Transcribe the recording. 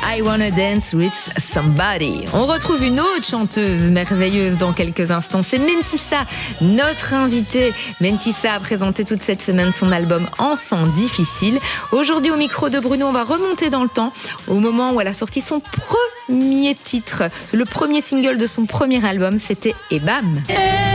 I Wanna Dance with Somebody. On retrouve une autre chanteuse merveilleuse dans quelques instants. C'est Mentissa, notre invitée. Mentissa a présenté toute cette semaine son album Enfant difficile. Aujourd'hui, au micro de Bruno, on va remonter dans le temps au moment où elle a sorti son premier titre. Le premier single de son premier album, c'était Et Bam.